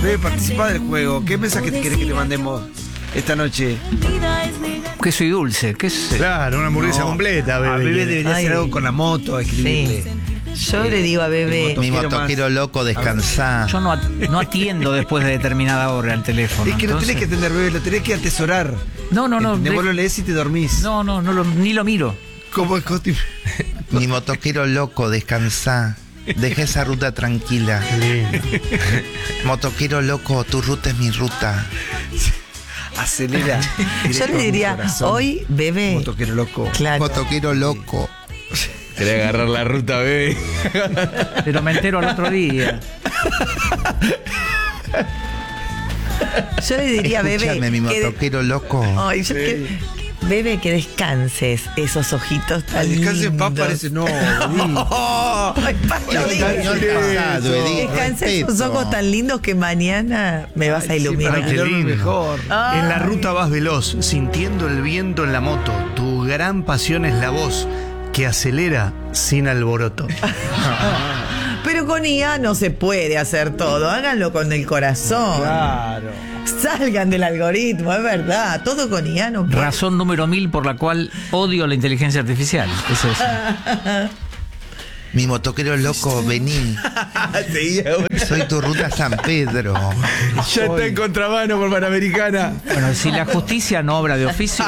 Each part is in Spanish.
Bebe, participa del juego. ¿Qué mensaje querés que te mandemos esta noche? Queso y dulce, ¿qué es? Claro, una hamburguesa completa, Bebe. A Bebe debería hacer Ay. algo con la moto, escribirle. Yo le digo a Bebe. Mi Quiero motoquero loco, descansá. Yo no atiendo después de determinada hora el teléfono. Es que no entonces- tenés que atender, Bebe, lo tenés que atesorar. No. ¿Entendés? Vos lo lees y te dormís. Ni lo miro. Como es costumbre. Mi motoquero loco, descansá. Deja esa ruta tranquila. Motoquero loco, tu ruta es mi ruta. Acelera. Yo directo le a mi diría, corazón. hoy, Bebe. Motoquero loco. Claro. Motoquero loco. Querés agarrar la ruta, Bebe. Pero me entero al otro día. Yo le diría a Bebe. Escúchame, mi motoquero loco. Ay, Bebe, que descanses esos ojitos tan Al descanso en paz lindos. parece no. Edith. Ay, Pacho, El año pasado, Edith, descansa esos respeto. ojos tan lindos que mañana me vas a Sí, iluminar. para que duerme lindo. mejor. En la ruta vas veloz, sintiendo el viento en la moto. Tu gran pasión es la voz, que acelera sin alboroto. Pero con IA no se puede hacer todo. Háganlo con el corazón. Claro. Salgan del algoritmo, es verdad. Todo con IA no puede. Razón número 1000 por la cual odio la inteligencia artificial. Es eso. Mi motoquero loco, vení. Soy tu ruta San Pedro. Ya está en contramano por Panamericana. Bueno, si la justicia no obra de oficio,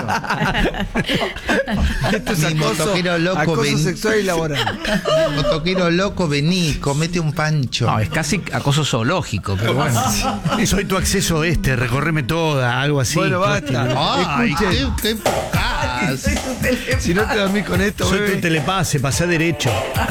Esto es Mi acoso, motoquero loco, acoso ven. sexual y laboral. Motoquero loco, vení, comete un pancho. no, es casi acoso zoológico, pero bueno. Soy tu acceso oeste, recorreme toda, algo así. Bueno, basta. Ay, Escuchen, qué enfocás. si no te dormís con esto, Soy tu Bebe. telepase, pasá derecho.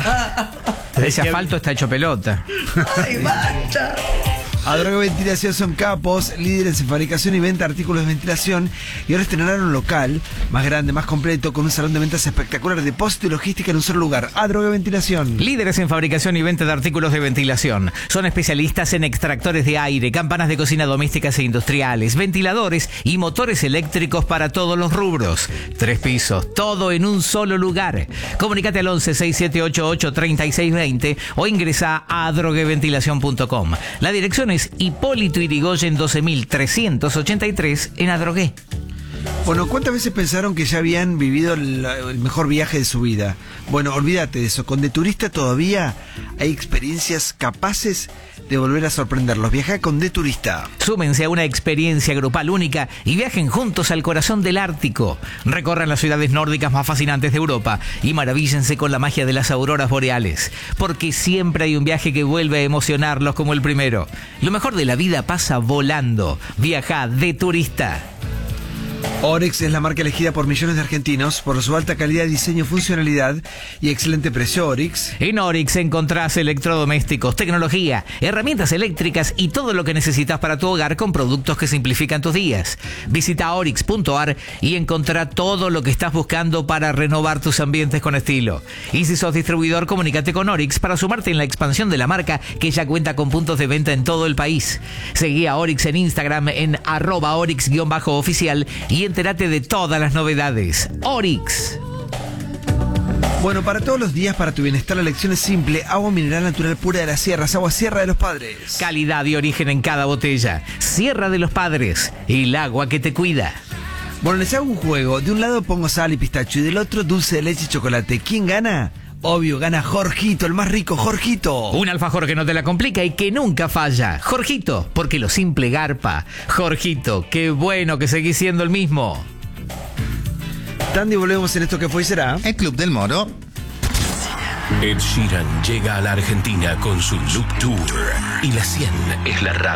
Ese asfalto está hecho pelota. Ay, basta. Adroga Ventilación son capos, líderes en fabricación y venta de artículos de ventilación, y ahora estrenaron un local más grande, más completo, con un salón de ventas espectacular, depósito y logística en un solo lugar. Adroga Ventilación. Líderes en fabricación y venta de artículos de ventilación. Son especialistas en extractores de aire, campanas de cocina domésticas e industriales, ventiladores y motores eléctricos para todos los rubros. 3 pisos, todo en un solo lugar. Comunícate al 11 6788 3620 o ingresa a adrogueventilación.com. La dirección es Hipólito Yrigoyen 12383 en Adrogué. Bueno, ¿cuántas veces pensaron que ya habían vivido el mejor viaje de su vida? Bueno, olvídate de eso. Con De Turista todavía hay experiencias capaces de volver a sorprenderlos. Viaja con De Turista. Súmense a una experiencia grupal única y viajen juntos al corazón del Ártico. Recorran las ciudades nórdicas más fascinantes de Europa y maravíllense con la magia de las auroras boreales. Porque siempre hay un viaje que vuelve a emocionarlos como el primero. Lo mejor de la vida pasa volando. Viaja De Turista. Oryx es la marca elegida por millones de argentinos por su alta calidad, diseño, funcionalidad y excelente precio. Oryx. En Oryx encontrás electrodomésticos, tecnología, herramientas eléctricas y todo lo que necesitas para tu hogar con productos que simplifican tus días. Visita oryx.ar y encontrá todo lo que estás buscando para renovar tus ambientes con estilo. Y si sos distribuidor, comunícate con Oryx para sumarte en la expansión de la marca, que ya cuenta con puntos de venta en todo el país. Seguí a Oryx en Instagram en @oryx_oficial y entérate de todas las novedades. Oryx. Bueno, para todos los días, para tu bienestar, la elección es simple. Agua mineral natural pura de las sierras. Agua Sierra de los Padres. Calidad y origen en cada botella. Sierra de los Padres. El agua que te cuida. Bueno, les hago un juego. De un lado pongo sal y pistacho y del otro dulce de leche y chocolate. ¿Quién gana? Obvio, gana Jorgito, el más rico, Jorgito. Un alfajor que no te la complica y que nunca falla. Jorgito, porque lo simple garpa. Jorgito, qué bueno que seguís siendo el mismo. Tandy, volvemos en esto que fue y será. El Club del Moro. Ed Sheeran llega a la Argentina con su Loop Tour y la 100 es la radio.